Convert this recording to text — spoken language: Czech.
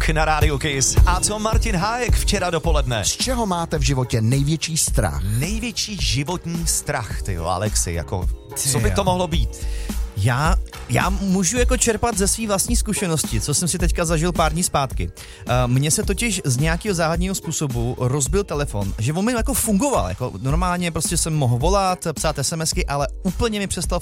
Na rádiu Kiss. A co Martin Hájek včera dopoledne? Z čeho máte v životě největší strach? Největší životní strach, tyjo, Alexi, jako, co by to mohlo být? Já můžu jako čerpat ze své vlastní zkušenosti, co jsem si teďka zažil pár dní zpátky. Mně se totiž z nějakého záhadného způsobu rozbil telefon, že on mi jako fungoval, jako normálně prostě jsem mohl volat, psát SMSky, ale úplně mi přestal